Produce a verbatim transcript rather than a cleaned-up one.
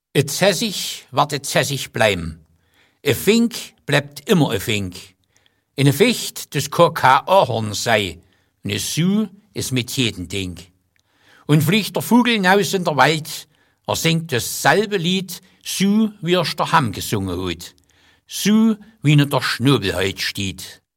Et Zessig wat et Zessig bleiben. E Fink bleibt immer e Fink. In e Ficht des Koka Ahorn sei, ne Su is mit jeden Ding. Und fliegt der Vogel hinaus in der Wald, er singt dasselbe Lied, so wie er's der Hamm gesungen hat, so wie ne der Schnobel heut steht.